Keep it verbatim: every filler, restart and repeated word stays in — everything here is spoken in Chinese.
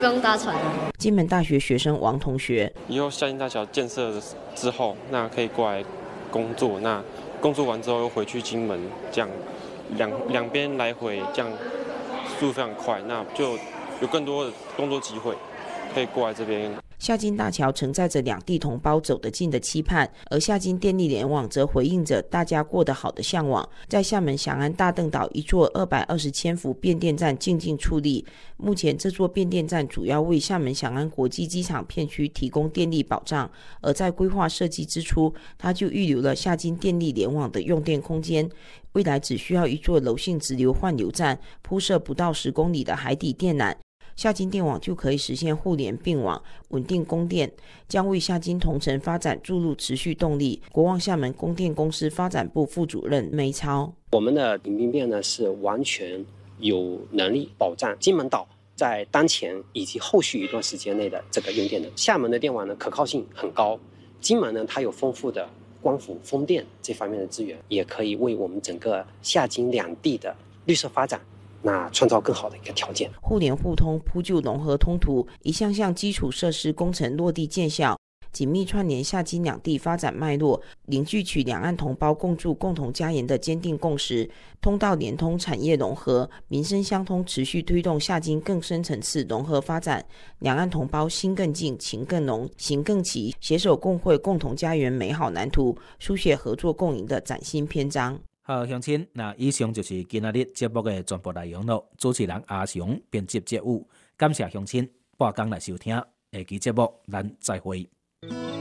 不用搭船了。 金门大学学生王同学， 以后夏津大桥建设之后，那可以过来工作，那工作完之后又回去金门，这样两两边来回，这样速度非常快，那就有更多的工作机会可以过来这边。 夏津大桥承载着两地同胞走得近的期盼，而夏津电力联网则回应着大家过得好的向往。在厦门翔安大邓岛一座二百二十千伏变电站静静矗立，目前这座变电站主要为厦门翔安国际机场片区提供电力保障，而在规划设计之初，它就预留了夏津电力联网的用电空间。未来只需要一座柔性直流换流站，铺设不到十公里的海底电缆，夏津电网就可以实现互联并网，稳定供电，将为夏津同城发展注入持续动力。国旺厦门供电公司发展部副主任梅超， 我们的引兵变呢是完全有能力保障金门岛在当前以及后续一段时间内的这个用电能。厦门的电网呢可靠性很高，金门呢它有丰富的光伏、风电这方面的资源，也可以为我们整个夏津两地的绿色发展那创造更好的一个条件。 互联互通、铺就融合通途，一项项基础设施工程落地见效，紧密串联夏津两地发展脉络，凝聚起两岸同胞共筑共同家园的坚定共识。通道连通、产业融合、民生相通，持续推动夏津更深层次融合发展。两岸同胞心更近、情更浓、行更齐，携手共绘共同家园美好蓝图，书写合作共赢的崭新篇章。 好，乡亲，那以上就是今仔日节目的全部内容了。主持人阿雄，编辑节务，感谢乡亲半工来收听，下期节目咱再会。